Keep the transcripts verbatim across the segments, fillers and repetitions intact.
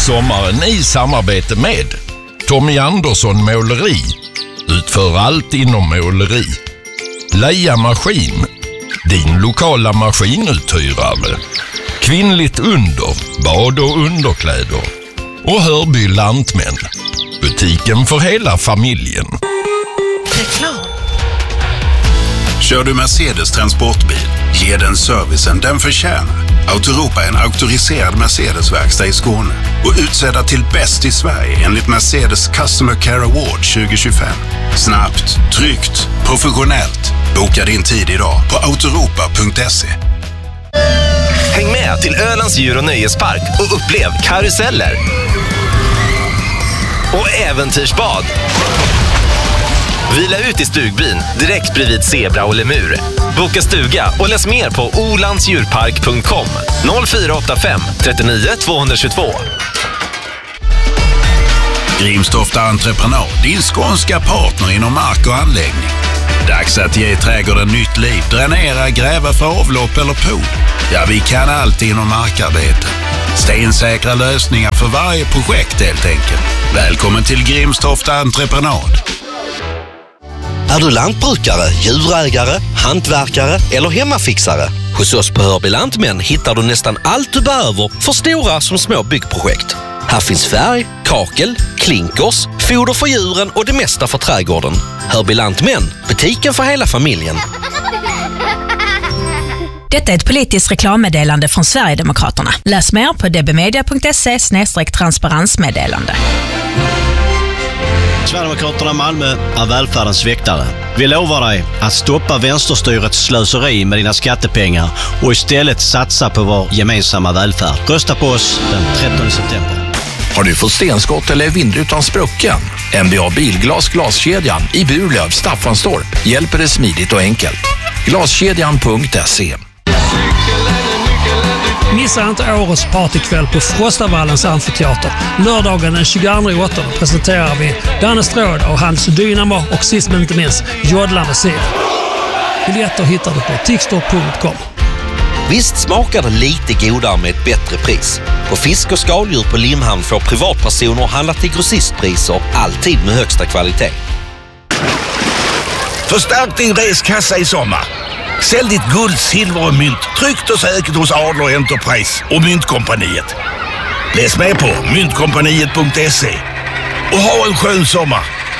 sommaren i samarbete med Tommy Andersson Måleri. Utför allt inom måleri. Leia Maskin, din lokala maskinuthyrare. Kvinnligt under, bad och underkläder. Och Hörby Lantmän, butiken för hela familjen. Reklam. Kör du Mercedes transportbil, ge den servicen den förtjänar. Autoropa är en auktoriserad Mercedes-verkstad i Skåne och utsedda till bäst i Sverige enligt Mercedes Customer Care Award tjugo tjugofem. Snabbt, tryggt, professionellt. Boka din tid idag på autoropa punkt se. Häng med till Ölands djur- och nöjespark och upplev karuseller och äventyrsbad. Vila ut i stugbyn direkt bredvid zebra och lemur. Boka stuga och läs mer på olandsdjurpark punkt com noll fyra åtta fem trettionio tvåhundratjugotvå. Grimstofta Entreprenad, din skånska partner inom mark och anläggning. Dags att ge trädgården nytt liv, dränera, gräva för avlopp eller pool. Ja, vi kan allt inom markarbete. Stensäkra lösningar för varje projekt helt enkelt. Välkommen till Grimstofta Entreprenad. Är du lantbrukare, djurägare, hantverkare eller hemmafixare? Hos oss på Hörby Lantmän hittar du nästan allt du behöver för stora som små byggprojekt. Här finns färg, kakel, klinkers, foder för djuren och det mesta för trädgården. Hörby Lantmän, butiken för hela familjen. Detta är ett politiskt reklammeddelande från Sverigedemokraterna. Läs mer på dbmedia punkt se slash transparensmeddelande. Sverigedemokraterna Malmö är välfärdens väktare. Vi lovar dig att stoppa vänsterstyrets slöseri med dina skattepengar och istället satsa på vår gemensamma välfärd. Rösta på oss den trettonde september. Har du fått stenskott eller vindrutan sprucken? N B A Bilglas Glaskedjan i Burlöv, Staffanstorp hjälper dig smidigt och enkelt. Glaskedjan punkt se. Missa inte årets partykväll på Frostavallens amfiteater. Lördagen den tjugoandra åttonde presenterar vi Danne Stråd och hans Dynamo och sist men inte minst Jodla med Sid. Biljetter hittar du på tixtor punkt com. Visst smakar det lite godare med ett bättre pris. På fisk och skaldjur på Limhamn får privatpersoner handla till grossistpriser, alltid med högsta kvalitet. Förstärk din reskassa i sommar. Sälj ditt guld, silver och mynt tryggt och säkert hos Adler Enterprise och Myntkompaniet. Läs med på myntkompaniet punkt se och ha en skön sommar.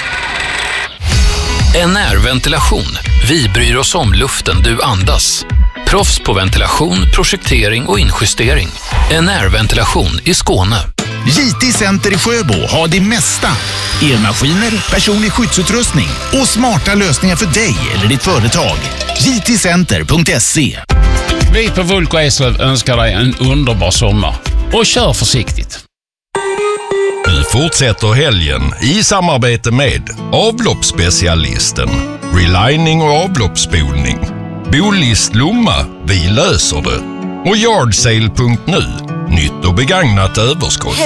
N R Ventilation. Vi bryr oss om luften du andas. Proffs på ventilation, projektering och injustering. N R Ventilation i Skåne. J T Center i Sjöbo har det mesta. Elmaskiner, personlig skyddsutrustning och smarta lösningar för dig eller ditt företag. J T center punkt se. Vi på Vulko Eslöv önskar dig en underbar sommar. Och kör försiktigt. Nu fortsätter helgen i samarbete med avloppsspecialisten, relining och avloppsspolning. Bolist Lomma, vi löser det. Och yardsale punkt nu, nytt och begagnat överskott.